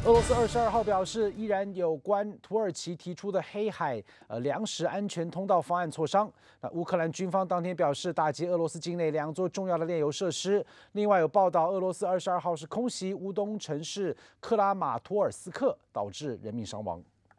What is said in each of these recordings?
俄罗斯22号表示，依然有关土耳其提出的黑海粮食安全通道方案磋商。那乌克兰军方当天表示，打击俄罗斯境内2座重要的炼油设施。另外有报道，俄罗斯22号是空袭乌东城市克拉马托尔斯克，导致人命伤亡。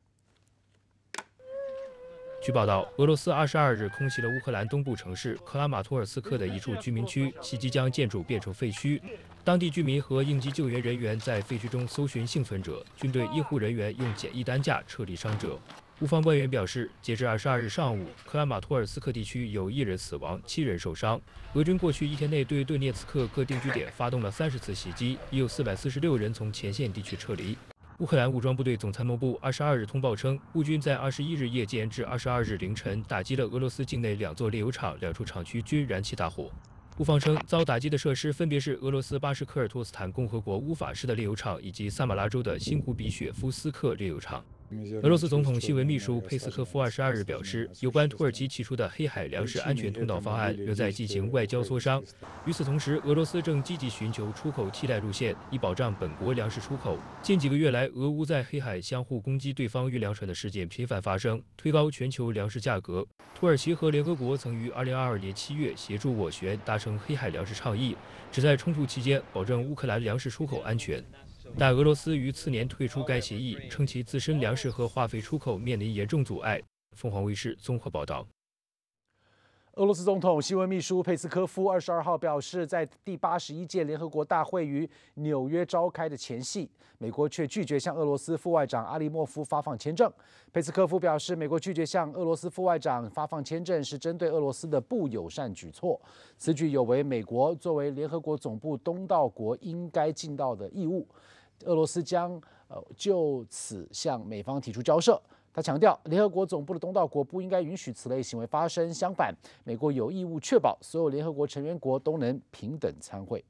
据报道，俄罗斯22日空袭了乌克兰东部城市克拉马托尔斯克的一处居民区，袭击将建筑变成废墟。当地居民和应急救援人员在废墟中搜寻幸存者，军队医护人员用简易担架撤离伤者。乌方官员表示，截至22日上午，克拉马托尔斯克地区有1人死亡，7人受伤。俄军过去1天内对顿涅茨克各定居点发动了30次袭击，已有446人从前线地区撤离。乌克兰武装部队总参谋部22日通报称，乌军在21日夜间至22日凌晨打击了俄罗斯境内2座炼油厂、2处厂区均燃起大火。乌方称，遭打击的设施分别是俄罗斯巴什科尔托斯坦共和国乌法市的炼油厂以及萨马拉州的新湖比雪夫斯克炼油厂。俄罗斯总统新闻秘书佩斯科夫22日表示，有关土耳其提出的黑海粮食安全通道方案仍在进行外交磋商。与此同时，俄罗斯正积极寻求出口替代路线，以保障本国粮食出口。近几个月来，俄乌在黑海相互攻击对方运粮船的事件频繁发生，推高全球粮食价格。土耳其和联合国曾于2022年7月协助斡旋达成黑海粮食倡议，旨在冲突期间保证乌克兰粮食出口安全。但俄罗斯于次年退出该协议，称其自身粮食和化肥出口面临严重阻碍。凤凰卫视综合报道。 俄罗斯总统新闻秘书佩斯科夫22号表示，在第81届联合国大会于纽约召开的前夕，美国却拒绝向俄罗斯副外长阿利莫夫发放签证。佩斯科夫表示，美国拒绝向俄罗斯副外长发放签证是针对俄罗斯的不友善举措，此举有违美国作为联合国总部东道国应该尽到的义务。俄罗斯将就此向美方提出交涉。他强调，联合国总部的东道国不应该允许此类行为发生。相反，美国有义务确保所有联合国成员国都能平等参会。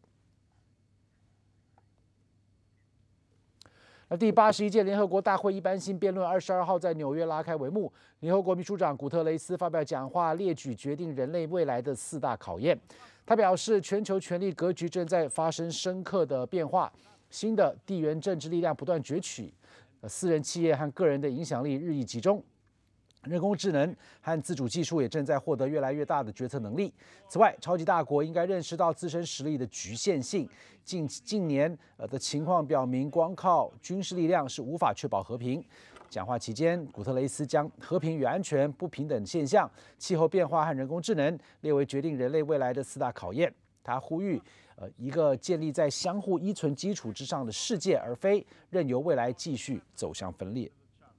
第81届联合国大会一般性辩论22号在纽约拉开帷幕。联合国秘书长古特雷斯发表讲话，列举决定人类未来的4大考验。他表示，全球权力格局正在发生深刻的变化，新的地缘政治力量不断崛起。私人企业和个人的影响力日益集中，人工智能和自主技术也正在获得越来越大的决策能力。此外，超级大国应该认识到自身实力的局限性。近年的情况表明，光靠军事力量是无法确保和平。讲话期间，古特雷斯将和平与安全、不平等现象、气候变化和人工智能列为决定人类未来的4大考验。他呼吁一个建立在相互依存基础之上的世界，而非任由未来继续走向分裂。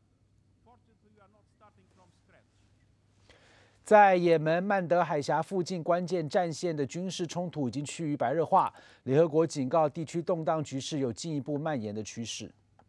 在也门曼德海峡附近关键战线的军事冲突已经趋于白热化，联合国警告地区动荡局势有进一步蔓延的趋势。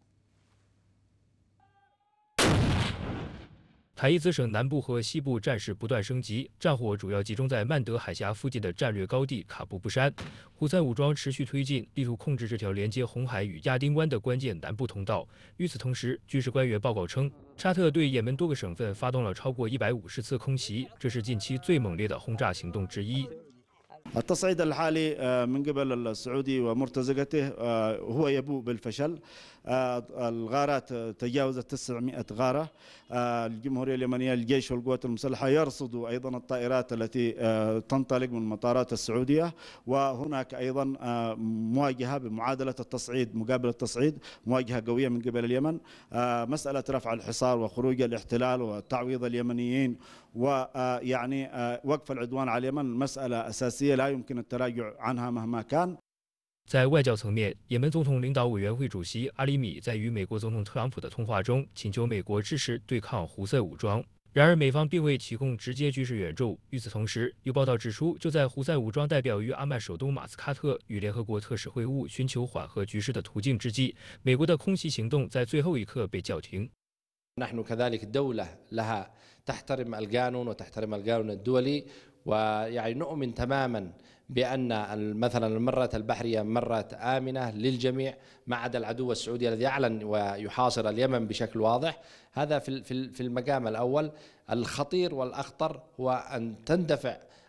台伊兹省南部和西部战事不断升级，战火主要集中在曼德海峡附近的战略高地卡布布山。胡塞武装持续推进，力图控制这条连接红海与亚丁湾的关键南部通道。与此同时，军事官员报告称，沙特对也门多个省份发动了超过150次空袭，这是近期最猛烈的轰炸行动之一。 التصعيد الحالي من قبل السعودي ومرتزقته هو يبوء بالفشل. الغارات تجاوزت 900 غارة. الجمهورية اليمنية الجيش والقوات المسلحة يرصدوا أيضا الطائرات التي تنطلق من مطارات السعودية، وهناك أيضا مواجهة بمعادلة التصعيد مقابل التصعيد، مواجهة قوية من قبل اليمن. مسألة رفع الحصار وخروج الاحتلال وتعويض اليمنيين ويعني وقف العدوان على اليمن مسألة أساسية لا يمكن التراجع عنها مهما كان。 在外交层面，也门总统领导委员会主席阿里米在与美国总统特朗普的通话中，请求美国支持对抗胡塞武装。然而，美方并未提供直接军事援助。与此同时，有报道指出，就在胡塞武装代表于阿曼首都马斯喀特与联合国特使会晤，寻求缓和局势的途径之际，美国的空袭行动在最后一刻被叫停。 نحن كذلك دولة لها تحترم القانون وتحترم القانون الدولي، ويعني نؤمن تماما بأن مثلا الممرة البحرية ممرة آمنة للجميع ما عدا العدو السعودي الذي يعلن ويحاصر اليمن بشكل واضح. هذا في المقام الأول. الخطير والأخطر هو أن تندفع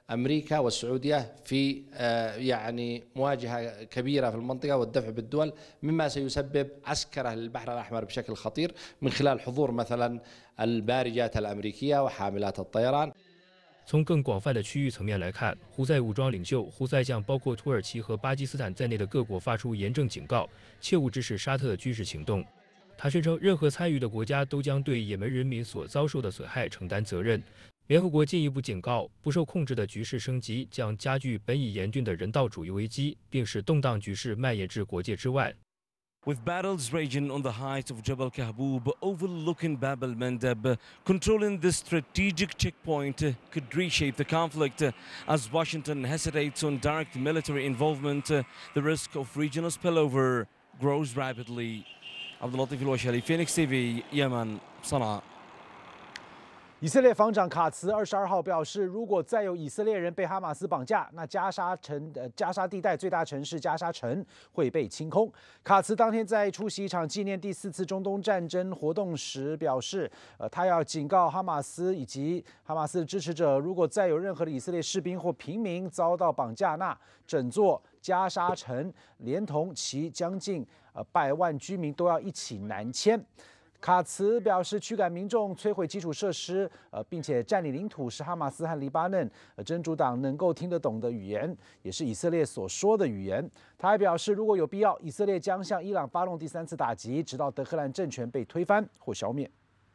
أمريكا والسعودية في يعني مواجهة كبيرة في المنطقة والدفع بالدول، مما سيسبب عسكرة للبحر الأحمر بشكل خطير من خلال حضور مثلا البارجات الأمريكية وحاملات الطيران。 从更广泛的区域层面来看，胡塞武装领袖胡塞向包括土耳其和巴基斯坦在内的各国发出严正警告，切勿支持沙特的军事行动。他宣称，任何参与的国家都将对也门人民所遭受的损害承担责任。联合国进一步警告，不受控制的局势升级将加剧本已严峻的人道主义危机，并使动荡局势蔓延至国界之外。 With battles raging on the heights of Jabal Kahboub, overlooking Bab al-Mandab, controlling this strategic checkpoint could reshape the conflict. As Washington hesitates on direct military involvement, the risk of regional spillover grows rapidly. Abdul Latif Al-Washali, Phoenix TV, Yemen, Sana'a. 以色列防长卡茨22号表示，如果再有以色列人被哈马斯绑架，那加沙地带最大城市加沙城会被清空。卡茨当天在出席一场纪念第4次中东战争活动时表示，他要警告哈马斯以及哈马斯的支持者，如果再有任何的以色列士兵或平民遭到绑架，那整座加沙城连同其将近100万居民都要一起南迁。 卡茨表示，驱赶民众、摧毁基础设施，并且占领领土是哈马斯和黎巴嫩真主党能够听得懂的语言，也是以色列所说的语言。他还表示，如果有必要，以色列将向伊朗发动第3次打击，直到德黑兰政权被推翻或消灭。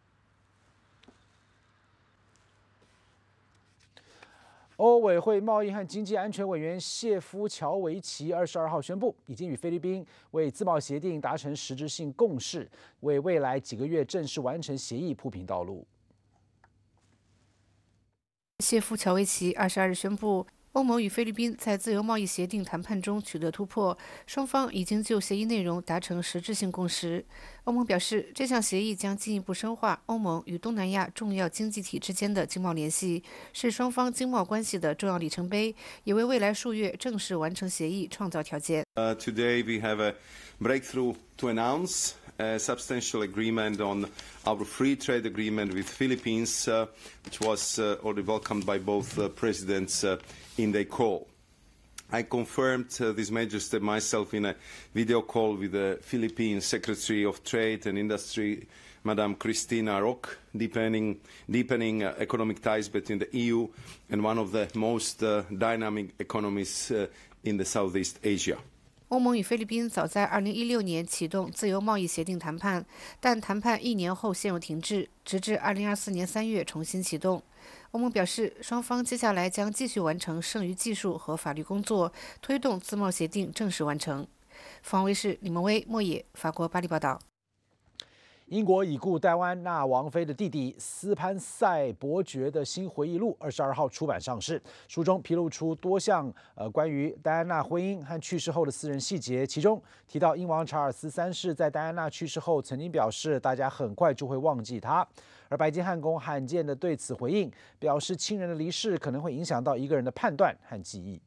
欧委会贸易和经济安全委员谢夫乔维奇22号宣布，已经与菲律宾为自贸协定达成实质性共识，为未来几个月正式完成协议铺平道路。 谢夫乔维奇22日宣布，欧盟与菲律宾在自由贸易协定谈判中取得突破，双方已经就协议内容达成实质性共识。欧盟表示，这项协议将进一步深化欧盟与东南亚重要经济体之间的经贸联系，是双方经贸关系的重要里程碑，也为未来数月正式完成协议创造条件。 Today we have a breakthrough to announce. A substantial agreement on our free trade agreement with Philippines, which was already welcomed by both presidents in their call. I confirmed this major step myself in a video call with the Philippine Secretary of Trade and Industry, Madam Cristina Roque, deepening economic ties between the EU and one of the most dynamic economies in the Southeast Asia. 欧盟与菲律宾早在2016年启动自由贸易协定谈判，但谈判1年后陷入停滞，直至2024年3月重新启动。欧盟表示，双方接下来将继续完成剩余技术和法律工作，推动自贸协定正式完成。凤凰卫视李梦薇、莫野，法国巴黎报道。 英国已故戴安娜王妃的弟弟斯潘塞伯爵的新回忆录22号出版上市，书中披露出多项关于戴安娜婚姻和去世后的私人细节，其中提到英王查尔斯3世在戴安娜去世后曾经表示，大家很快就会忘记她，而白金汉宫罕见的对此回应，表示亲人的离世可能会影响到一个人的判断和记忆。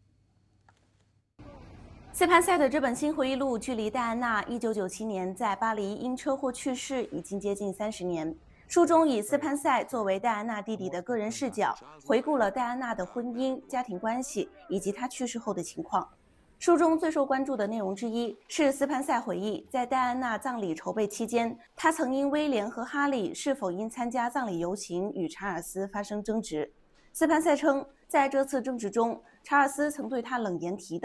斯潘塞的这本新回忆录，距离戴安娜1997年在巴黎因车祸去世已经接近30年。书中以斯潘塞作为戴安娜弟弟的个人视角，回顾了戴安娜的婚姻、家庭关系以及她去世后的情况。书中最受关注的内容之一是斯潘塞回忆，在戴安娜葬礼筹备期间，他曾因威廉和哈利是否应参加葬礼游行与查尔斯发生争执。斯潘塞称，在这次争执中，查尔斯曾对他冷言提到。